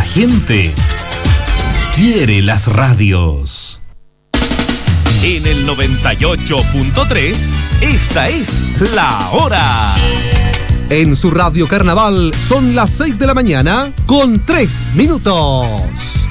La gente quiere las radios. En el 98.3, esta es La Hora. En su radio Carnaval son las 6 de la mañana con 3 minutos.